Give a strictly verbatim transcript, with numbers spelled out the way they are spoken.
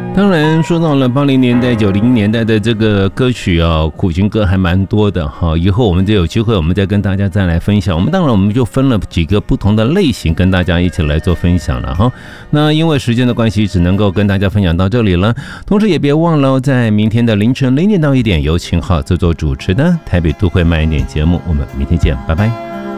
当然说到了八零年代九零年代的这个歌曲啊，苦情歌还蛮多的哈。以后我们就有机会，我们再跟大家再来分享。我们当然我们就分了几个不同的类型，跟大家一起来做分享了哈。那因为时间的关系，只能够跟大家分享到这里了。同时也别忘了，在明天的凌晨零点到一点，由秦昊制作主持的台北都会慢一点节目。我们明天见，拜拜。